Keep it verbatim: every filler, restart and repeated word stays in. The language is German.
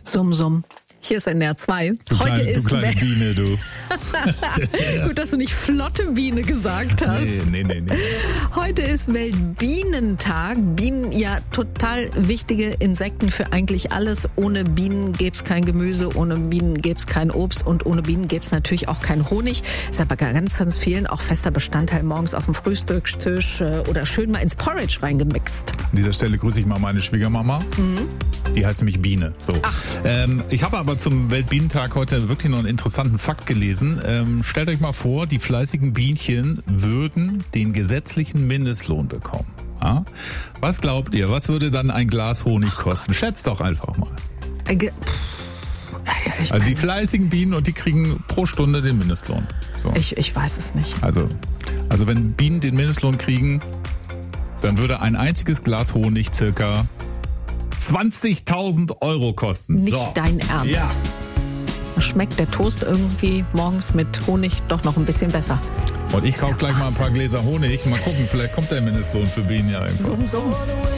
Summ, summ. Hier ist N D R zwei. Du Heute kleine, ist du kleine Wel- Biene, du. Gut, dass du nicht flotte Biene gesagt hast. Nee, nee, nee, nee. Heute ist Weltbienentag. Bienen, ja, total wichtige Insekten für eigentlich alles. Ohne Bienen gäbe es kein Gemüse, ohne Bienen gäbe es kein Obst und ohne Bienen gäbe es natürlich auch keinen Honig. Ist aber ganz, ganz vielen auch fester Bestandteil morgens auf dem Frühstückstisch äh, oder schön mal ins Porridge reingemixt. An dieser Stelle grüße ich mal meine Schwiegermama. Mhm. Die heißt nämlich Biene. So. Ähm, ich habe aber zum Weltbienentag heute wirklich noch einen interessanten Fakt gelesen. Ähm, stellt euch mal vor, die fleißigen Bienchen würden den gesetzlichen Mindestlohn bekommen. Ja? Was glaubt ihr? Was würde dann ein Glas Honig kosten? Schätzt doch einfach mal. Äh, ge- Ich, Also die fleißigen Bienen und die kriegen pro Stunde den Mindestlohn. So. ich, ich weiß es nicht. Also, also wenn Bienen den Mindestlohn kriegen, dann würde ein einziges Glas Honig circa zwanzigtausend Euro kosten. Nicht so. dein Ernst. Ja. Schmeckt der Toast irgendwie morgens mit Honig doch noch ein bisschen besser. Und ich Ist kaufe ja gleich mal ein Wahnsinn. paar Gläser Honig. Mal gucken, vielleicht kommt der Mindestlohn für Bienen ja irgendwann. Summ, summ.